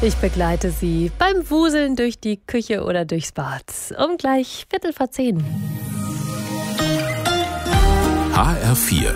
Ich begleite Sie beim Wuseln durch die Küche oder durchs Bad. Um gleich 10:15. HR4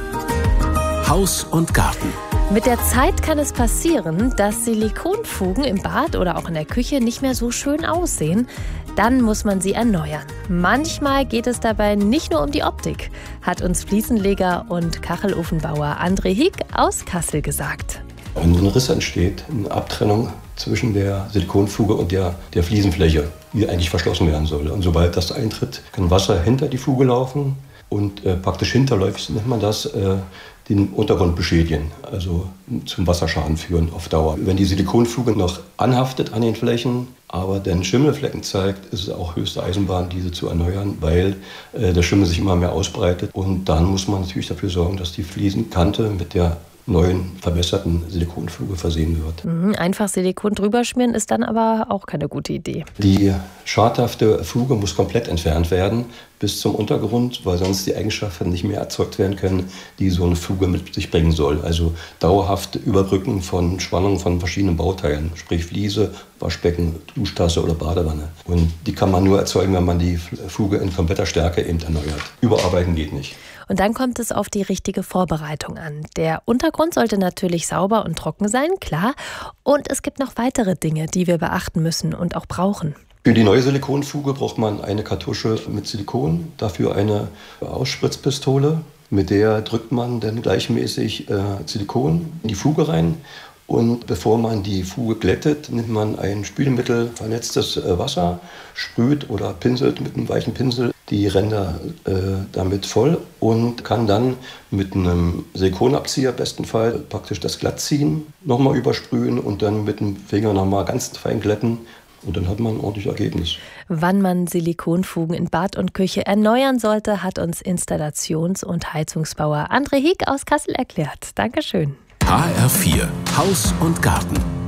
Haus und Garten. Mit der Zeit kann es passieren, dass Silikonfugen im Bad oder auch in der Küche nicht mehr so schön aussehen. Dann muss man sie erneuern. Manchmal geht es dabei nicht nur um die Optik, hat uns Fliesenleger und Kachelofenbauer André Hieck aus Kassel gesagt. Wenn so ein Riss entsteht, eine Abtrennung zwischen der Silikonfuge und der Fliesenfläche, die eigentlich verschlossen werden soll. Und sobald das eintritt, kann Wasser hinter die Fuge laufen und praktisch hinterläufig, nennt man das, den Untergrund beschädigen, also zum Wasserschaden führen auf Dauer. Wenn die Silikonfuge noch anhaftet an den Flächen, aber dann Schimmelflecken zeigt, ist es auch höchste Eisenbahn, diese zu erneuern, weil der Schimmel sich immer mehr ausbreitet. Und dann muss man natürlich dafür sorgen, dass die Fliesenkante mit der neuen, verbesserten Silikonfuge versehen wird. Einfach Silikon drüber schmieren ist dann aber auch keine gute Idee. Die schadhafte Fuge muss komplett entfernt werden bis zum Untergrund, weil sonst die Eigenschaften nicht mehr erzeugt werden können, die so eine Fuge mit sich bringen soll. Also dauerhafte Überbrücken von Spannungen von verschiedenen Bauteilen, sprich Fliese, Waschbecken, Duschtasse oder Badewanne. Und die kann man nur erzeugen, wenn man die Fuge in kompletter Stärke eben erneuert. Überarbeiten geht nicht. Und dann kommt es auf die richtige Vorbereitung an. Der Untergrund sollte natürlich sauber und trocken sein, klar. Und es gibt noch weitere Dinge, die wir beachten müssen und auch brauchen. Für die neue Silikonfuge braucht man eine Kartusche mit Silikon, dafür eine Ausspritzpistole. Mit der drückt man dann gleichmäßig Silikon in die Fuge rein. Und bevor man die Fuge glättet, nimmt man ein Spülmittel, vernetztes Wasser, sprüht oder pinselt mit einem weichen Pinsel die Ränder damit voll und kann dann mit einem Silikonabzieher besten Fall praktisch das glatt ziehen, nochmal übersprühen und dann mit dem Finger nochmal ganz fein glätten. Und dann hat man ein ordentliches Ergebnis. Wann man Silikonfugen in Bad und Küche erneuern sollte, hat uns Installations- und Heizungsbauer André Hieck aus Kassel erklärt. Dankeschön. HR4 Haus und Garten.